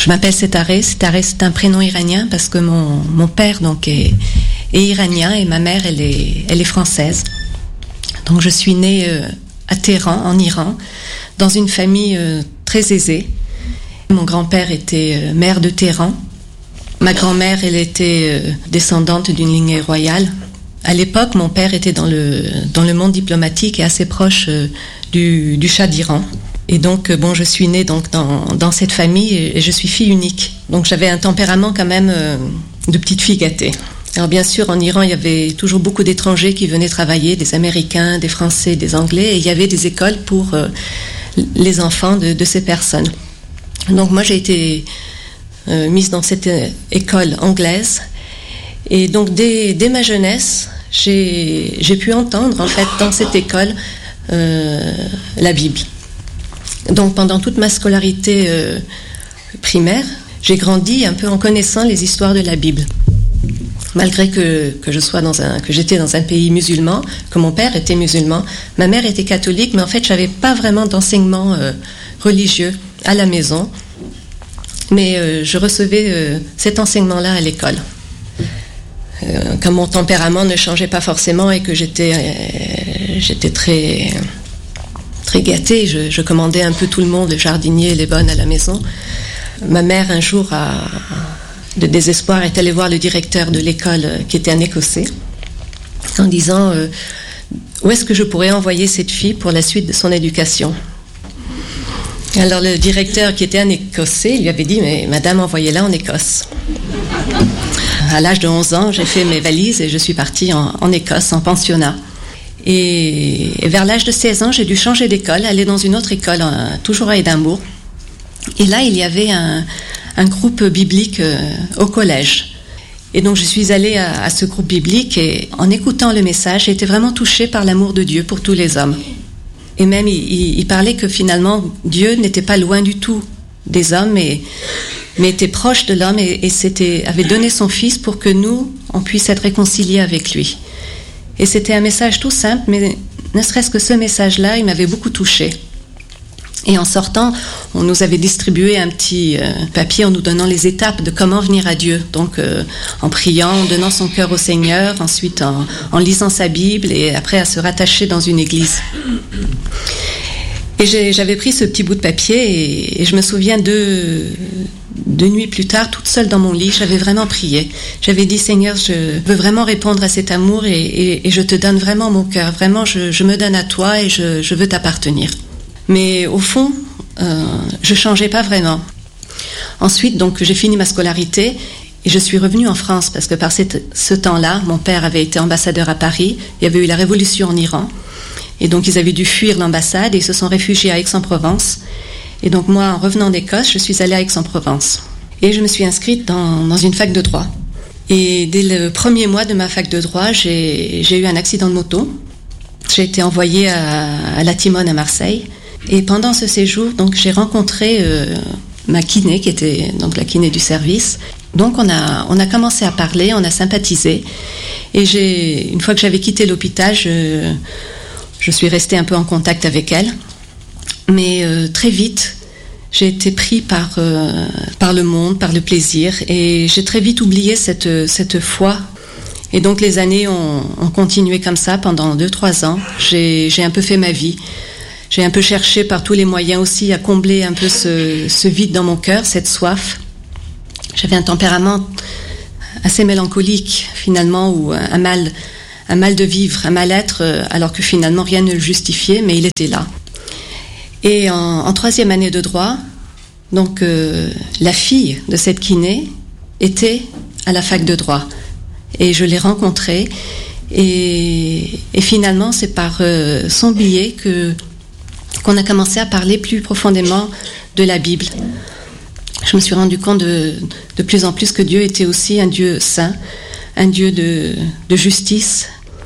Je m'appelle Setareh. Setareh, c'est un prénom iranien parce que mon père donc est iranien et ma mère elle est française. Donc je suis née à Téhéran, en Iran, dans une famille très aisée. Mon grand-père était maire de Téhéran. Ma grand-mère, elle était descendante d'une lignée royale. À l'époque, mon père était dans le monde diplomatique et assez proche du Shah d'Iran. Et donc, je suis née donc dans cette famille et je suis fille unique. Donc, j'avais un tempérament quand même de petite fille gâtée. Alors, bien sûr, en Iran, il y avait toujours beaucoup d'étrangers qui venaient travailler, des Américains, des Français, des Anglais, et il y avait des écoles pour les enfants de ces personnes. Donc, moi, j'ai été mise dans cette école anglaise. Et donc, dès ma jeunesse, j'ai pu entendre, en fait, dans cette école, la Bible. Donc pendant toute ma scolarité primaire, j'ai grandi un peu en connaissant les histoires de la Bible. Malgré que j'étais dans un pays musulman, que mon père était musulman, ma mère était catholique, mais en fait, j'avais pas vraiment d'enseignement religieux à la maison. Mais je recevais cet enseignement-là à l'école. Comme mon tempérament ne changeait pas forcément et que j'étais très gâtée, je commandais un peu tout le monde, le jardinier, les bonnes à la maison. Ma mère, un jour, de désespoir, est allée voir le directeur de l'école, qui était un Écossais, en disant où est-ce que je pourrais envoyer cette fille pour la suite de son éducation. Alors le directeur, qui était un Écossais, lui avait dit, mais madame, envoyez-la en Écosse. À l'âge de 11 ans, j'ai fait mes valises et je suis partie en Écosse, en pensionnat. Et vers l'âge de 16 ans, j'ai dû changer d'école, aller dans une autre école, toujours à Édimbourg. Et là, il y avait un groupe biblique au collège. Et donc, je suis allée à ce groupe biblique et en écoutant le message, j'ai été vraiment touchée par l'amour de Dieu pour tous les hommes. Et même, il parlait que finalement, Dieu n'était pas loin du tout des hommes, mais était proche de l'homme et avait donné son Fils pour que nous, on puisse être réconciliés avec lui. Et c'était un message tout simple, mais ne serait-ce que ce message-là, il m'avait beaucoup touchée. Et en sortant, on nous avait distribué un petit papier en nous donnant les étapes de comment venir à Dieu. Donc, en priant, en donnant son cœur au Seigneur, ensuite en lisant sa Bible et après à se rattacher dans une église. Et j'avais pris ce petit bout de papier et je me souviens deux nuits plus tard, toute seule dans mon lit, j'avais vraiment prié. J'avais dit, Seigneur, je veux vraiment répondre à cet amour et je te donne vraiment mon cœur. Vraiment, je me donne à toi et je veux t'appartenir. Mais au fond, je changeais pas vraiment. Ensuite, donc, j'ai fini ma scolarité et je suis revenue en France parce que par ce temps-là, mon père avait été ambassadeur à Paris. Il y avait eu la révolution en Iran. Et donc, ils avaient dû fuir l'ambassade et ils se sont réfugiés à Aix-en-Provence. Et donc, moi, en revenant d'Écosse, je suis allée à Aix-en-Provence. Et je me suis inscrite dans une fac de droit. Et dès le premier mois de ma fac de droit, j'ai eu un accident de moto. J'ai été envoyée à la Timone à Marseille. Et pendant ce séjour, donc, j'ai rencontré ma kiné, qui était donc la kiné du service. Donc, on a commencé à parler, on a sympathisé. Et une fois que j'avais quitté l'hôpital, je suis restée un peu en contact avec elle. Mais très vite, j'ai été pris par le monde, par le plaisir, et j'ai très vite oublié cette foi. Et donc les années ont continué comme ça pendant 2-3 ans. J'ai un peu fait ma vie. J'ai un peu cherché par tous les moyens aussi à combler un peu ce vide dans mon cœur, cette soif. J'avais un tempérament assez mélancolique finalement, ou un mal de vivre, un mal-être, alors que finalement rien ne le justifiait, mais il était là. Et en 3e année de droit, donc la fille de cette kiné était à la fac de droit. Et je l'ai rencontrée. Et finalement, c'est par son biais qu'on a commencé à parler plus profondément de la Bible. Je me suis rendu compte de plus en plus que Dieu était aussi un Dieu saint, un Dieu de justice,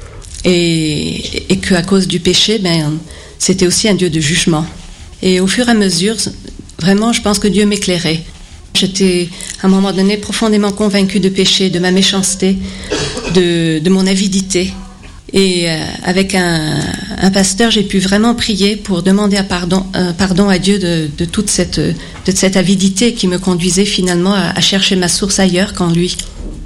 et qu'à cause du péché, c'était aussi un Dieu de jugement. Et au fur et à mesure, vraiment, je pense que Dieu m'éclairait. J'étais, à un moment donné, profondément convaincue de péché, de ma méchanceté, de mon avidité. Et avec un pasteur, j'ai pu vraiment prier pour demander pardon à Dieu de toute cette avidité qui me conduisait finalement à chercher ma source ailleurs qu'en lui.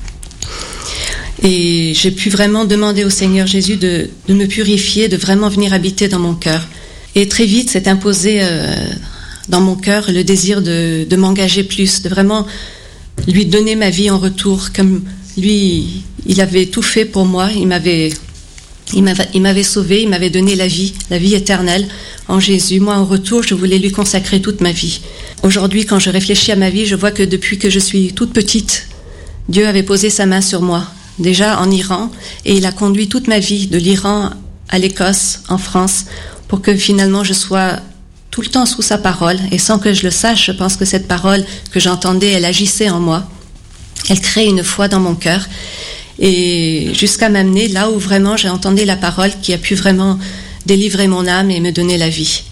Et j'ai pu vraiment demander au Seigneur Jésus de me purifier, de vraiment venir habiter dans mon cœur. Et très vite s'est imposé dans mon cœur le désir de m'engager plus, de vraiment lui donner ma vie en retour. Comme lui, il avait tout fait pour moi, il m'avait sauvé, il m'avait donné la vie éternelle en Jésus. Moi, en retour, je voulais lui consacrer toute ma vie. Aujourd'hui, quand je réfléchis à ma vie, je vois que depuis que je suis toute petite, Dieu avait posé sa main sur moi, déjà en Iran, et il a conduit toute ma vie, de l'Iran à l'Écosse, en France, pour que finalement je sois tout le temps sous sa parole. Et sans que je le sache, je pense que cette parole que j'entendais, elle agissait en moi. Elle créait une foi dans mon cœur. Et jusqu'à m'amener là où vraiment j'ai entendu la parole qui a pu vraiment délivrer mon âme et me donner la vie.